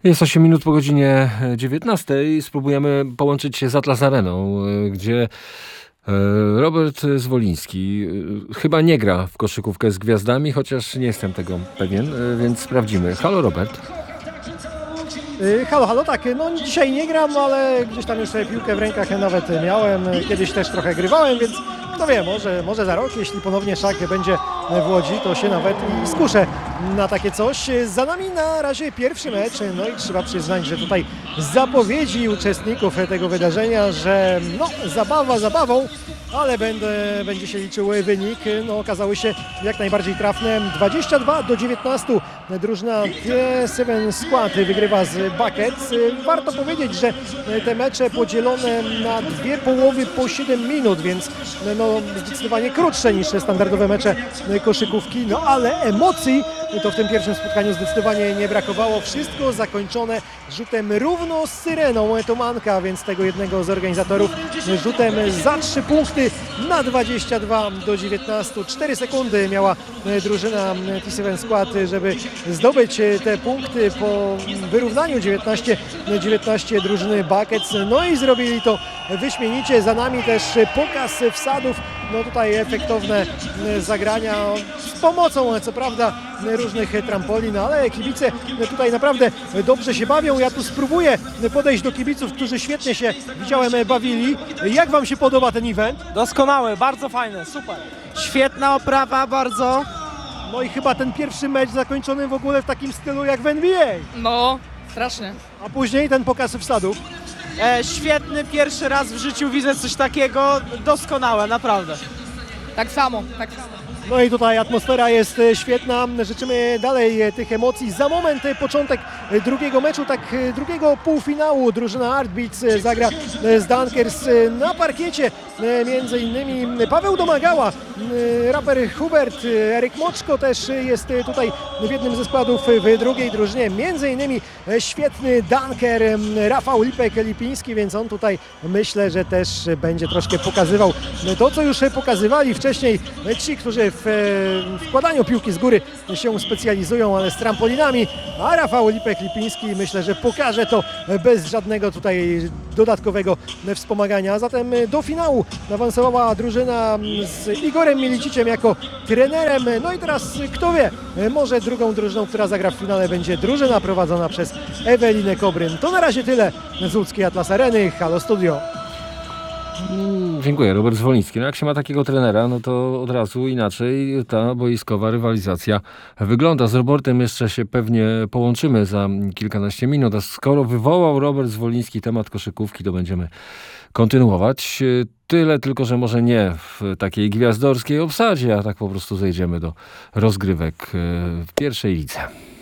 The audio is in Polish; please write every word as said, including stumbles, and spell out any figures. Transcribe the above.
Jest osiem minut po godzinie dziewiętnastej. Spróbujemy połączyć się z Atlas Areną, gdzie Robert Zwoliński chyba nie gra w koszykówkę z gwiazdami, chociaż nie jestem tego pewien, więc sprawdzimy. Halo, Robert. Yy, halo, halo, tak, no dzisiaj nie gram, ale gdzieś tam już sobie piłkę w rękach nawet miałem, kiedyś też trochę grywałem, więc kto wie, może, może za rok, jeśli ponownie Szak będzie w Łodzi, to się nawet i skuszę na takie coś. Za nami na razie pierwszy mecz, no i trzeba przyznać, że tutaj zapowiedzi uczestników tego wydarzenia, że no zabawa zabawą, ale będę, będzie się liczył wynik, no okazały się jak najbardziej trafne. dwadzieścia dwa do dziewiętnastu drużyna T siedem Skład wygrywa z Buckets. Warto powiedzieć, że te mecze podzielone na dwie połowy po siedem minut, więc no zdecydowanie krótsze niż standardowe mecze koszykówki, no ale emocji to w tym pierwszym spotkaniu zdecydowanie nie brakowało. Wszystko zakończone rzutem równo z syreną Tomanka, więc tego jednego z organizatorów rzutem za trzy punkty na dwadzieścia dwa do dziewiętnastu. cztery sekundy miała drużyna T siedem Skład, żeby zdobyć te punkty po wyrównaniu dziewiętnaście dziewiętnaście drużyny Buckets. No i zrobili to wyśmienicie. Za nami też pokaz wsadów. No tutaj efektowne zagrania z pomocą, co prawda, różnych trampolin, ale kibice tutaj naprawdę dobrze się bawią. Ja tu spróbuję podejść do kibiców, którzy świetnie się, widziałem, bawili. Jak wam się podoba ten event? Doskonałe, bardzo fajne, super. Świetna oprawa, bardzo. No i chyba ten pierwszy mecz zakończony w ogóle w takim stylu jak w N B A. No, strasznie. A później ten pokaz wsadów. E, świetny, pierwszy raz w życiu widzę coś takiego, doskonałe, naprawdę. Tak samo, tak samo. No i tutaj atmosfera jest świetna, życzymy dalej tych emocji. Za moment początek drugiego meczu, tak drugiego półfinału. Drużyna Heartbeats zagra z Dunkers na parkiecie. Między innymi Paweł Domagała, raper Hubert, Eryk Moczko też jest tutaj w jednym ze składów w drugiej drużynie. Między innymi świetny dunker Rafał Lipek-Lipiński, więc on tutaj myślę, że też będzie troszkę pokazywał to, co już pokazywali wcześniej ci, którzy w wkładaniu piłki z góry się specjalizują, ale z trampolinami, a Rafał Lipek-Lipiński myślę, że pokaże to bez żadnego tutaj dodatkowego wspomagania. Zatem do finału awansowała drużyna z Igorem Miliciciem jako trenerem. No i teraz kto wie, może drugą drużyną, która zagra w finale, będzie drużyna prowadzona przez Ewelinę Kobryn. To na razie tyle z łódzkiej Atlas Areny. Halo Studio. Mm, dziękuję, Robert Zwoliński. No jak się ma takiego trenera, no to od razu inaczej ta boiskowa rywalizacja wygląda. Z Robertem jeszcze się pewnie połączymy za kilkanaście minut, a skoro wywołał Robert Zwoliński temat koszykówki, to będziemy kontynuować. Tyle tylko, że może nie w takiej gwiazdorskiej obsadzie, a tak po prostu zejdziemy do rozgrywek w pierwszej lidze.